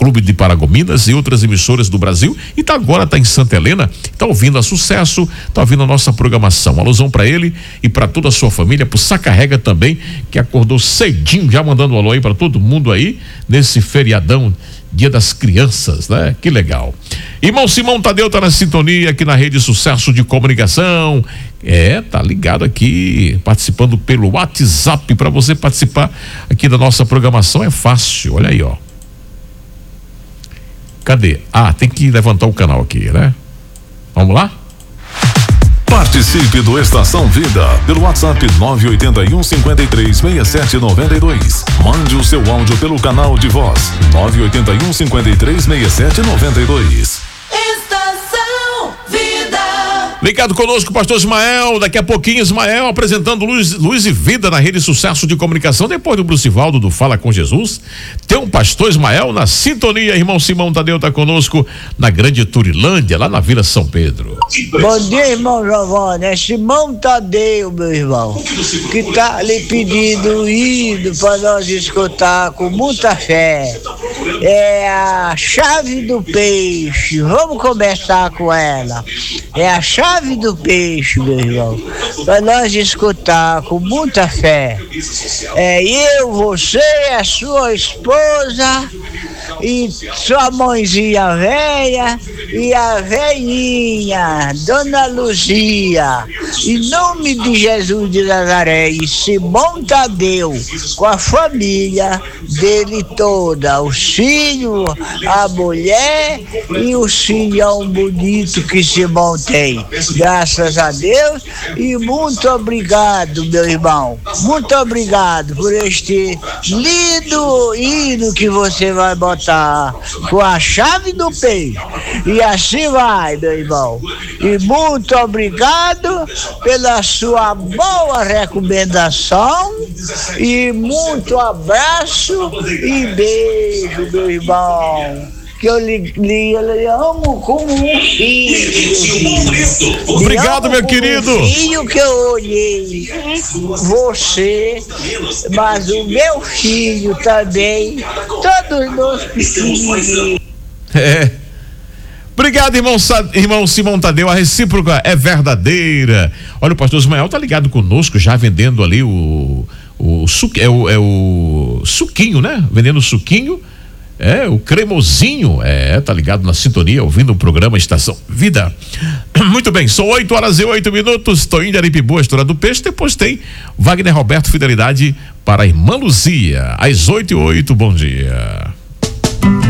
Clube de Paragominas e outras emissoras do Brasil, e agora tá em Santa Helena, tá ouvindo a Sucesso, tá ouvindo a nossa programação. Alusão para ele e para toda a sua família, pro Sacarrega também, que acordou cedinho, já mandando um alô aí para todo mundo aí, nesse feriadão, Dia das Crianças, né? Que legal. Irmão Simão Tadeu tá na sintonia aqui na Rede Sucesso de Comunicação. Tá ligado aqui, participando pelo WhatsApp. Para você participar aqui da nossa programação é fácil, olha aí, ó. Cadê? Tem que levantar o canal aqui, né? Vamos lá? Participe do Estação Vida pelo WhatsApp 981 53 67 92. Mande o seu áudio pelo canal de voz 981 53 67 92. Estação Vida. Ligado conosco, pastor Ismael. Daqui a pouquinho, Ismael apresentando Luz e Vida na Rede Sucesso de Comunicação. Depois do Brucivaldo do Fala com Jesus, tem um pastor Ismael na sintonia. Irmão Simão Tadeu tá conosco na Grande Turilândia, lá na Vila São Pedro. Bom dia, irmão Giovanni. É Simão Tadeu, meu irmão, que tá lhe pedindo indo para nós escutar com muita fé. É a chave do peixe. Vamos começar com ela. É a chave do peixe, meu irmão, para nós escutar com muita fé. Eu, você, a sua esposa e sua mãezinha velha e a velhinha, Dona Luzia, em nome de Jesus de Nazaré, e Simão Tadeu, com a família dele toda, os filhos, a mulher e o filhão bonito que Simão tem. Graças a Deus e muito obrigado, meu irmão. Muito obrigado por este lindo hino que você vai botar com a chave do peixe. E assim vai, meu irmão. E muito obrigado pela sua boa recomendação e muito abraço e beijo, meu irmão. Que eu lhe amo como um filho. Obrigado, meu querido. Um filho que eu olhei você, mas o meu filho também, todos meus filhos. Obrigado, irmão Simão Tadeu. A recíproca é verdadeira. Olha, o pastor Ismael tá ligado conosco, já vendendo ali o suquinho, né? Vendendo o suquinho. O cremosinho, tá ligado na sintonia, ouvindo o programa Estação Vida. Muito bem, são 8h08. Tô indo de Aripiboa, História do Peixe. Depois tem Wagner Roberto Fidelidade para a irmã Luzia, às 8h08. Bom dia.